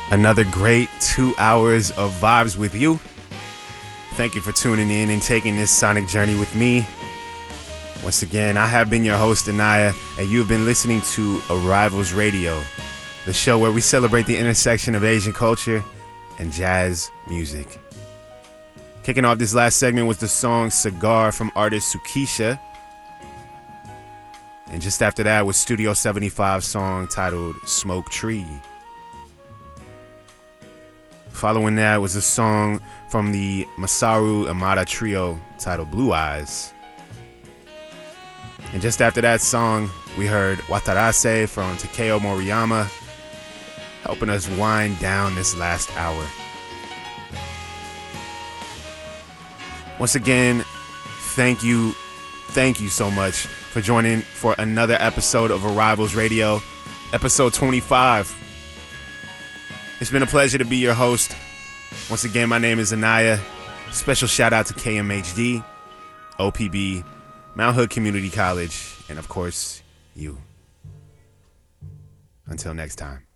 Another great 2 hours of vibes with you. Thank you for tuning in and taking this sonic journey with me. Once again, I have been your host, Anaya, and you've been listening to Arrivals Radio, the show where we celebrate the intersection of Asian culture and jazz music. Kicking off this last segment was the song Cigar from artist Sukisha. And just after that was Studio 75's song titled Smoke Tree. Following that was a song from the Masaru Amada Trio titled Blue Eyes. And just after that song, we heard Watarase from Takeo Moriyama, helping us wind down this last hour. Once again, thank you so much for joining for another episode of Arrivals Radio, episode 25. It's been a pleasure to be your host. Once again, my name is Anaya. Special shout out to KMHD, OPB, Mount Hood Community College, and of course, you. Until next time.